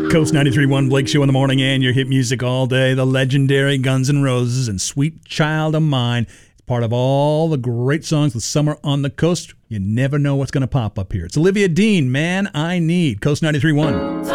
Coast 93.1 Blake Show in the morning and your hit music all day. The legendary Guns N' Roses and Sweet Child of Mine. It's part of all the great songs with Summer on the Coast. You never know what's going to pop up here. It's Olivia Dean, Man I Need. Coast 93.1.